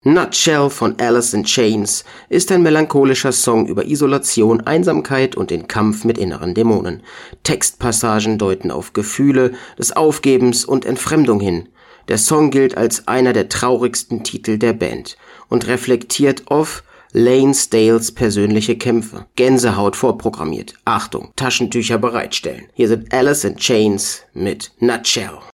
Nutshell von Alice in Chains ist ein melancholischer Song über Isolation, Einsamkeit und den Kampf mit inneren Dämonen. Textpassagen deuten auf Gefühle des Aufgebens und Entfremdung hin. Der Song gilt als einer der traurigsten Titel der Band und reflektiert oft Lansdales persönliche Kämpfe. Gänsehaut vorprogrammiert. Achtung, Taschentücher bereitstellen. Hier sind Alice in Chains mit Nutshell.